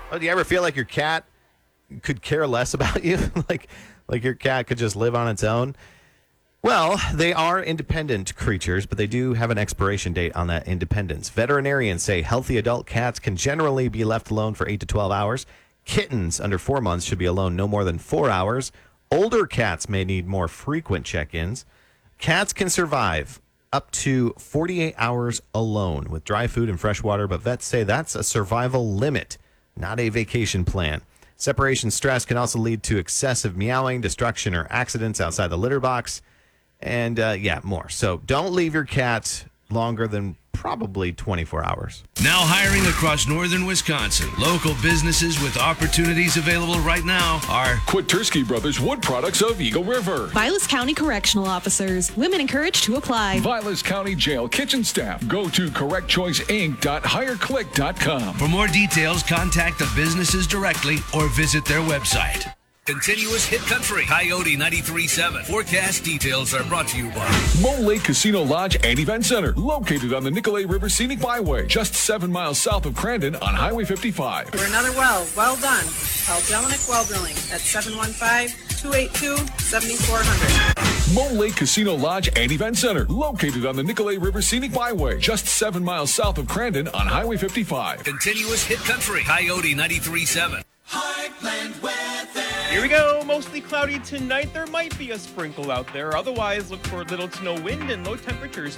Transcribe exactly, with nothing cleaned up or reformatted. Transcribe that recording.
Oh, do you ever feel like your cat could care less about you? like, like your cat could just live on its own? Well, they are independent creatures, but they do have an expiration date on that independence. Veterinarians say healthy adult cats can generally be left alone for eight to twelve hours. Kittens under four months should be alone no more than four hours. Older cats may need more frequent check-ins. Cats can survive up to forty-eight hours alone with dry food and fresh water, but vets say that's a survival limit, not a vacation plan. Separation stress can also lead to excessive meowing, destruction, or accidents outside the litter box. And, uh, yeah, more. So don't leave your cat longer than probably twenty-four hours. Now hiring across northern Wisconsin. Local businesses with opportunities available right now are Kwitursky Brothers Wood Products of Eagle River. Vilas County Correctional Officers. Women encouraged to apply. Vilas County Jail Kitchen Staff. Go to correct choice inc dot hire click dot com. For more details, contact the businesses directly or visit their website. Continuous Hit Country, Coyote ninety-three point seven. Forecast details are brought to you by Mole Lake Casino Lodge and Event Center, located on the Nicolay River Scenic Byway, just seven miles south of Crandon on Highway fifty-five. For another well, well done. Call Jelinek Well Drilling at seven one five, two eight two, seven four zero zero. Mole Lake Casino Lodge and Event Center, located on the Nicolay River Scenic Byway, just seven miles south of Crandon on Highway fifty-five. Continuous Hit Country, Coyote ninety-three point seven. Heartland weather. Here we go. Mostly cloudy tonight. There might be a sprinkle out there. Otherwise, look for little to no wind and low temperatures